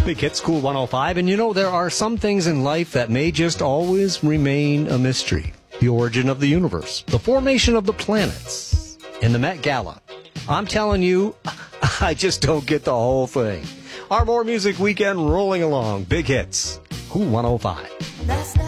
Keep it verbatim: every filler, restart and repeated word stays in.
Big Hits, Cool one oh five. And you know, there are some things in life that may just always remain a mystery. The origin of the universe, the formation of the planets, and the Met Gala. I'm telling you, I just don't get the whole thing. Our More Music Weekend rolling along. Big Hits, Cool one oh five.